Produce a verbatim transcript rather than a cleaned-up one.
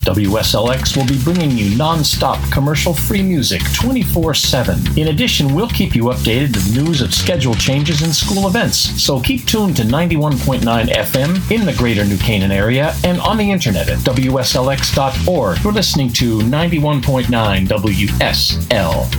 W S L X will be bringing you non-stop commercial-free music twenty-four seven. In addition, we'll keep you updated with news of schedule changes and school events. So keep tuned to ninety-one point nine F M in the greater New Canaan area and on the internet at W S L X dot org. You're listening to ninety-one point nine W S L